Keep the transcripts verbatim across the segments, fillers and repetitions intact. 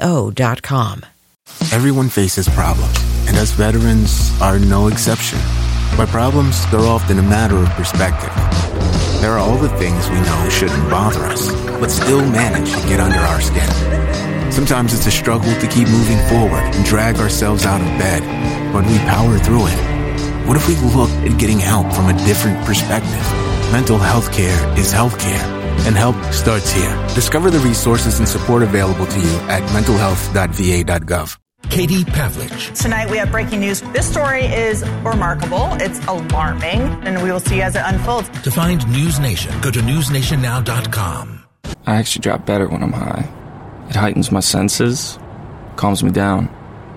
O dot com. Everyone faces problems, and us veterans are no exception. By problems, they're often a matter of perspective. There are all the things we know shouldn't bother us, but still manage to get under our skin. Sometimes it's a struggle to keep moving forward and drag ourselves out of bed, but we power through it. What if we looked at getting help from a different perspective? Mental health care is health care, and help starts here. Discover the resources and support available to you at mental health dot v a dot gov. Katie Pavlich. Tonight we have breaking news. This story is remarkable. It's alarming, and we will see as it unfolds. To find News Nation, go to news nation now dot com. I actually drive better when I'm high. It heightens my senses, calms me down.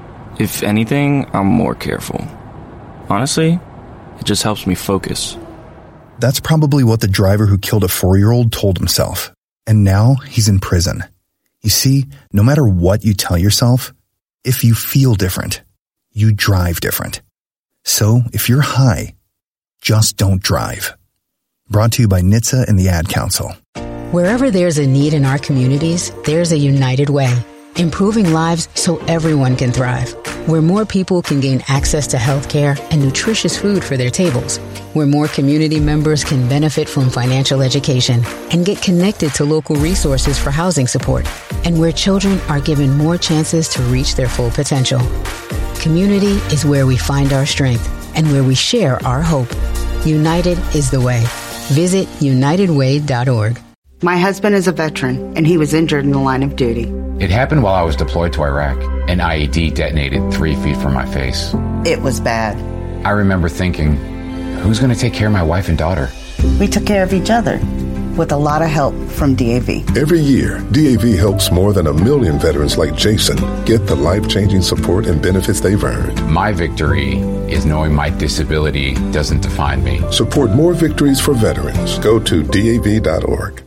If anything, I'm more careful. Honestly, it just helps me focus. That's probably what the driver who killed a four-year-old told himself. And now he's in prison. You see, no matter what you tell yourself, if you feel different, you drive different. So if you're high, just don't drive. Brought to you by N H T S A and the Ad Council. Wherever there's a need in our communities, there's a United Way. Improving lives so everyone can thrive. Where more people can gain access to health care and nutritious food for their tables. Where more community members can benefit from financial education and get connected to local resources for housing support. And where children are given more chances to reach their full potential. Community is where we find our strength and where we share our hope. United is the way. Visit united way dot org. My husband is a veteran, and he was injured in the line of duty. It happened while I was deployed to Iraq. An I E D detonated three feet from my face. It was bad. I remember thinking, who's going to take care of my wife and daughter? We took care of each other, with a lot of help from D A V. Every year, D A V helps more than a million veterans like Jason get the life-changing support and benefits they've earned. My victory is knowing my disability doesn't define me. Support more victories for veterans. Go to D A V dot org.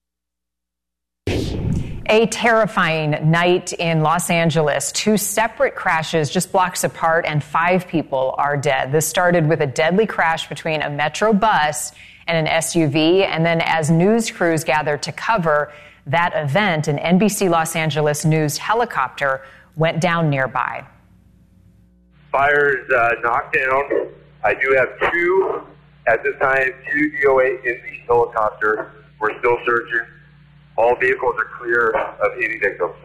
A terrifying night in Los Angeles. Two separate crashes just blocks apart, and five people are dead. This started with a deadly crash between a Metro bus and an S U V, and then as news crews gathered to cover that event, an N B C Los Angeles News helicopter went down nearby. Fires uh, knocked down. I do have two, at this time, two D O A in the helicopter. We're still searching. All vehicles are clear of any victims.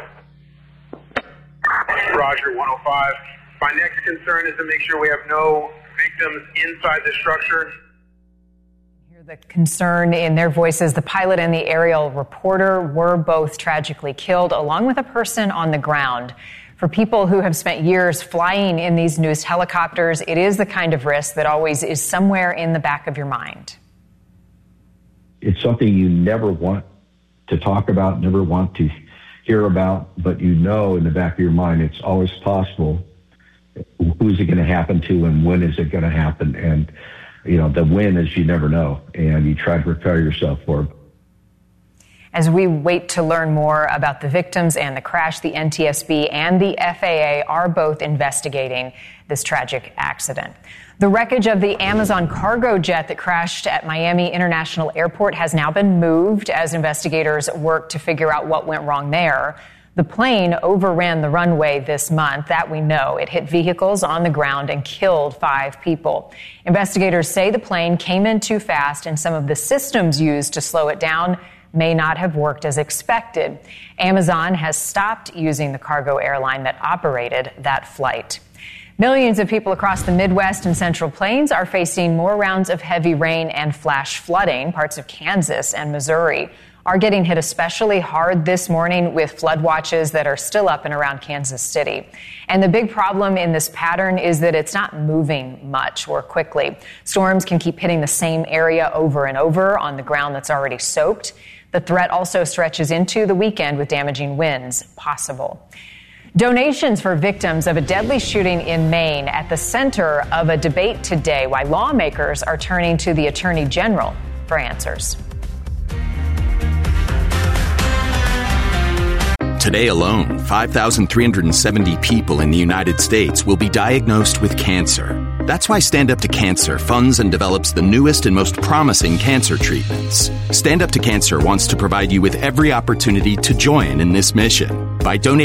Roger, one oh five. My next concern is to make sure we have no victims inside the structure. Hear the concern in their voices. The pilot and the aerial reporter were both tragically killed, along with a person on the ground. For people who have spent years flying in these news helicopters, it is the kind of risk that always is somewhere in the back of your mind. It's something you never want to talk about, never want to hear about, but you know in the back of your mind it's always possible. Who's it going to happen to and when is it going to happen? And, you know, the when is you never know, and you try to prepare yourself for it. As we wait to learn more about the victims and the crash, the N T S B and the F A A are both investigating this tragic accident. The wreckage of the Amazon cargo jet that crashed at Miami International Airport has now been moved as investigators work to figure out what went wrong there. The plane overran the runway this month, that we know. It hit vehicles on the ground and killed five people. Investigators say the plane came in too fast, and some of the systems used to slow it down may not have worked as expected. Amazon has stopped using the cargo airline that operated that flight. Millions of people across the Midwest and Central Plains are facing more rounds of heavy rain and flash flooding. Parts of Kansas and Missouri are getting hit especially hard this morning with flood watches that are still up and around Kansas City. And the big problem in this pattern is that it's not moving much or quickly. Storms can keep hitting the same area over and over on the ground that's already soaked. The threat also stretches into the weekend with damaging winds possible. Donations for victims of a deadly shooting in Maine at the center of a debate today, why lawmakers are turning to the Attorney General for answers. Today alone, five thousand three hundred seventy people in the United States will be diagnosed with cancer. That's why Stand Up to Cancer funds and develops the newest and most promising cancer treatments. Stand Up to Cancer wants to provide you with every opportunity to join in this mission by donating